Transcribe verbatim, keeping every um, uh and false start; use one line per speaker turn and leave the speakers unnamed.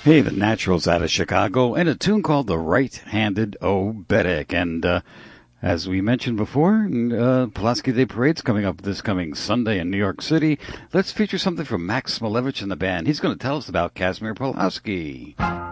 Hey, the Naturals out of Chicago, and a tune called The Right-Handed Oberek. And uh, as we mentioned before, uh, Pulaski Day Parade's coming up this coming Sunday in New York City. Let's feature something from Max Smalevich and the band. He's going to tell us about Casimir Pulaski.